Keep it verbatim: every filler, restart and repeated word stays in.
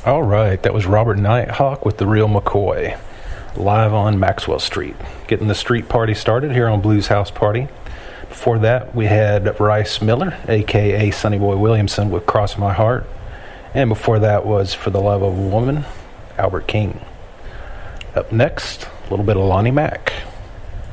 All right, that was Robert Nighthawk with The Real McCoy, live on Maxwell Street. Getting the street party started here on Blues House Party. Before that, we had Rice Miller, a k a. Sonny Boy Williamson, with Cross My Heart. And before that was For the Love of a Woman, Albert King. Up next, a little bit of Lonnie Mack.